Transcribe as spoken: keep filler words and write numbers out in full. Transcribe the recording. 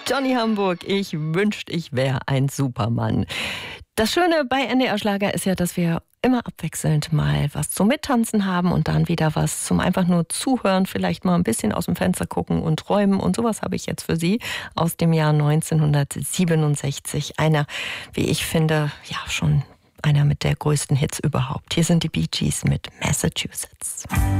Johnny Hamburg, ich wünschte, ich wäre ein Supermann. Das Schöne bei N D R Schlager ist ja, dass wir immer abwechselnd mal was zum Mittanzen haben und dann wieder was zum einfach nur zuhören, vielleicht mal ein bisschen aus dem Fenster gucken und träumen. Und sowas habe ich jetzt für Sie aus dem Jahr neunzehnhundertsiebenundsechzig. Einer, wie ich finde, ja schon einer mit der größten Hits überhaupt. Hier sind die Bee Gees mit Massachusetts.